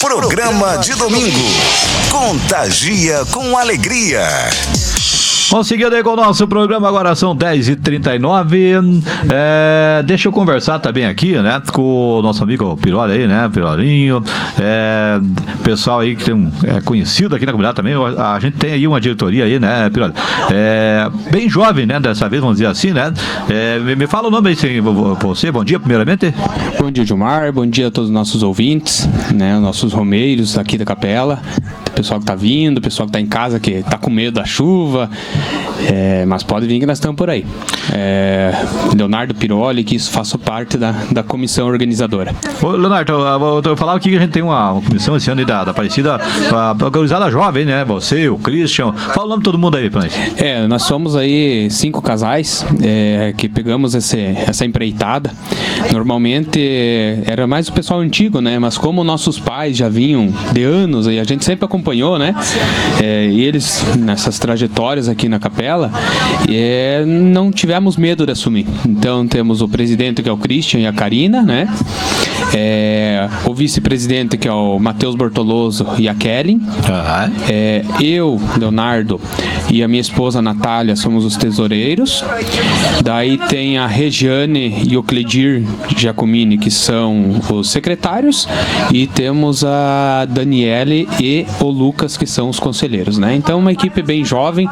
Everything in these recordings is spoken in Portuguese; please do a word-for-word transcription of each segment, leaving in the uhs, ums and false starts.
Programa de domingo. Contagia com alegria. Vamos seguindo aí com o nosso programa, agora são dez e trinta e nove. É, deixa eu conversar também aqui, né, com o nosso amigo Piroli aí, né, Pirolinho. É, pessoal aí que tem um, é conhecido aqui na comunidade também. A gente tem aí uma diretoria aí, né, Piroli? É, bem jovem, né, dessa vez, vamos dizer assim, né? É, me, me fala o nome aí, sim, você, bom dia, primeiramente. Bom dia, Gilmar, bom dia a todos os nossos ouvintes, né, nossos romeiros aqui da capela. Pessoal que tá vindo, pessoal que tá em casa, que tá com medo da chuva, é, mas pode vir que nós estamos por aí. É, Leonardo Piroli, que isso faço parte da, da comissão organizadora. Ô, Leonardo, eu, eu falava aqui que a gente tem uma, uma comissão esse ano aí da, da Aparecida, a organizada jovem, né? Você, o Christian, fala o nome de todo mundo aí pra nós. É, nós somos aí cinco casais é, que pegamos esse, essa empreitada. Normalmente era mais o pessoal antigo, né? Mas como nossos pais já vinham de anos e a gente sempre acompanhou, né? É, e eles nessas trajetórias aqui na capela, é, não tivemos medo de assumir. Então temos o presidente, que é o Christian, e a Karina, né? É, o vice-presidente, que é o Matheus Bortoloso, e a Kellen. Uhum. É, eu, Leonardo, e a minha esposa Natália somos os tesoureiros. Daí tem a Regiane e o Cledir Giacomini, que são os secretários, e temos a Daniele e o Lucas, que são os conselheiros, né? Então uma equipe bem jovem,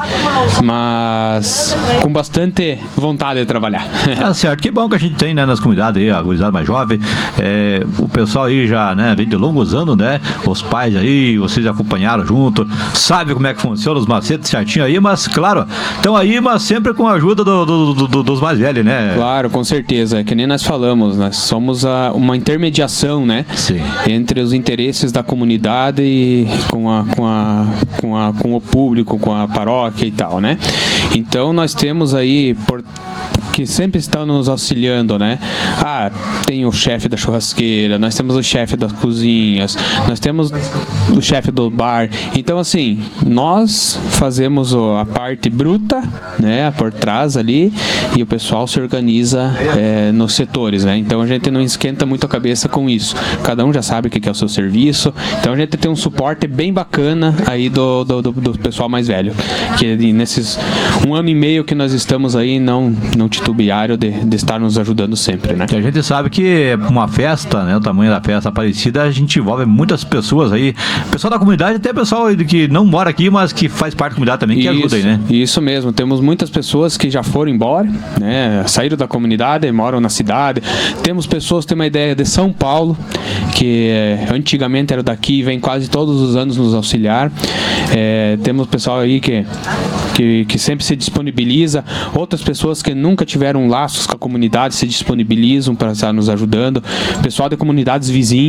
mas com bastante vontade de trabalhar. Tá certo, que bom que a gente tem, né, nas comunidades aí, a gurizada mais jovem, é, o pessoal aí já, né, vem de longos anos, né, os pais aí, vocês acompanharam junto, sabe como é que funciona os macetes certinho aí, mas claro, estão aí, mas sempre com a ajuda do, do, do, do, dos mais velhos, né? Claro, com certeza, é que nem nós falamos, nós somos a, uma intermediação, né? Sim. Entre os interesses da comunidade e com, a, com, a, com, a, com o público, com a paróquia e tal, né? Então nós temos aí por que sempre estão nos auxiliando, né? Ah, tem o chefe da churrasqueira, nós temos o chefe das cozinhas, nós temos o chefe do bar. Então, assim, nós fazemos a parte bruta, né, por trás ali, e o pessoal se organiza é, nos setores, né? Então a gente não esquenta muito a cabeça com isso. Cada um já sabe o que é o seu serviço. Então a gente tem um suporte bem bacana aí do, do, do, do pessoal mais velho. Que nesses um ano e meio que nós estamos aí, não, não titubearam de, de estar nos ajudando sempre, né? E a gente sabe que uma festa, né, o tamanho da festa Aparecida, a gente envolve muitas pessoas aí, pessoal da comunidade, até pessoal que não mora aqui, mas que faz parte da comunidade também, que isso, ajuda aí, né? Isso mesmo, temos muitas pessoas que já foram embora, né, saíram da comunidade, moram na cidade. Temos pessoas que têm uma ideia de São Paulo, que antigamente era daqui e vem quase todos os anos nos auxiliar. É, temos pessoal aí que, que, que sempre se disponibiliza, outras pessoas que nunca tiveram laços com a comunidade se disponibilizam para estar nos ajudando, pessoal de comunidades vizinhas.